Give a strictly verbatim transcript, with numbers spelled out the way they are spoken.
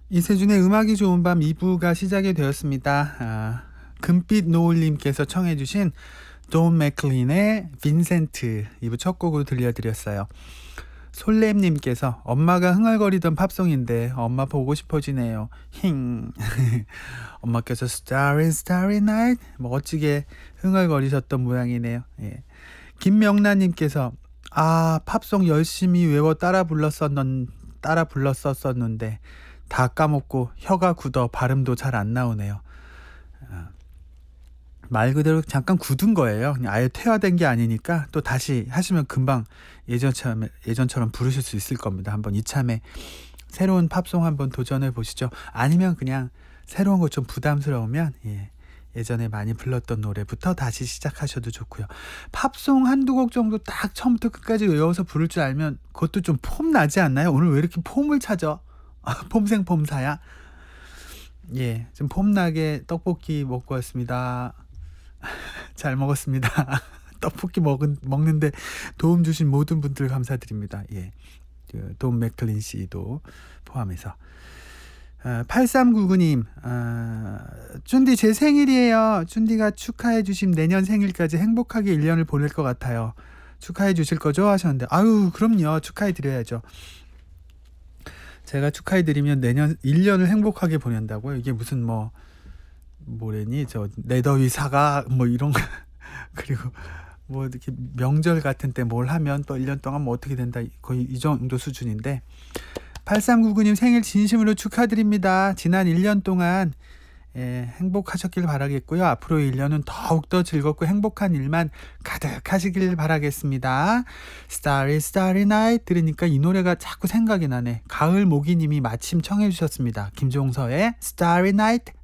이세준의 음악이 좋은 밤 이 부가 시작이 되었습니다. 아, 금빛 노을님께서 청해 주신 존 맥클린의 빈센트 이 부 첫 곡으로 들려드렸어요. 솔렘님께서 엄마가 흥얼거리던 팝송인데 엄마 보고 싶어지네요. 힝. 엄마께서 Starry Starry Night 멋지게 흥얼거리셨던 모양이네요. 예. 김명란님께서 아 팝송 열심히 외워 따라 불렀었는 따라 불렀었었는데 다 까먹고 혀가 굳어 발음도 잘 안 나오네요. 아, 말 그대로 잠깐 굳은 거예요. 그냥 아예 퇴화된 게 아니니까 또 다시 하시면 금방 예전처럼 예전처럼 부르실 수 있을 겁니다. 한번 이참에 새로운 팝송 한번 도전해 보시죠. 아니면 그냥 새로운 거 좀 부담스러우면 예, 예전에 많이 불렀던 노래부터 다시 시작하셔도 좋고요. 팝송 한두 곡 정도 딱 처음부터 끝까지 외워서 부를 줄 알면 그것도 좀 폼 나지 않나요? 오늘 왜 이렇게 폼을 찾아? 폼생폼사야? 예, 좀 폼나게 떡볶이 먹고 왔습니다. 잘 먹었습니다. 떡볶이 먹은, 먹는데 도움 주신 모든 분들 감사드립니다. 예, 그 돈 맥클린 씨도 포함해서. 아, 팔삼구구님, 아, 쭌디 제 생일이에요. 쭌디가 축하해 주신 내년 생일까지 행복하게 일 년을 보낼 것 같아요. 축하해 주실 거죠? 하셨는데, 아유, 그럼요. 축하해 드려야죠. 제가 축하해 드리면 내년 일 년을 행복하게 보낸다고요? 이게 무슨 뭐, 뭐래니? 저, 내더위 사과, 뭐 이런 거. 그리고 뭐 이렇게 명절 같은 때 뭘 하면 또 일 년 동안 뭐 어떻게 된다. 거의 이 정도 수준인데, 팔삼구구님 생일 진심으로 축하드립니다. 지난 일 년 동안 예, 행복하셨길 바라겠고요. 앞으로 일 년은 더욱더 즐겁고 행복한 일만 가득하시길 바라겠습니다. Starry Starry Night 들으니까 이 노래가 자꾸 생각이 나네. 가을 모기님이 마침 청해 주셨습니다. 김종서의 Starry Night